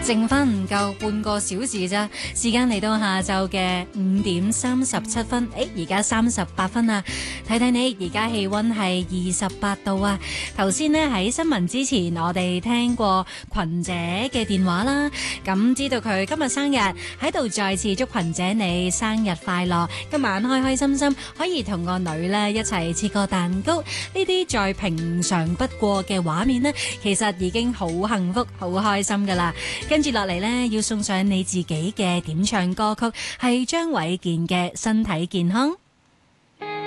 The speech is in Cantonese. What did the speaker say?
剩翻唔夠半個小時咋，時間嚟到下晝嘅5:37，而家38分啦。睇睇你，而家氣溫係28度啊。頭先呢喺新聞之前，我哋聽過群姐嘅電話啦，咁知道佢今日生日，喺度再次祝群姐你生日快樂，今晚開開心心，可以同個女呢一齊切個蛋糕，呢啲再平常不過嘅畫面呢，其實已經好幸福、好開心噶啦。跟住落嚟呢，要送上你自己嘅點唱歌曲，係張衛健嘅《身體健康》。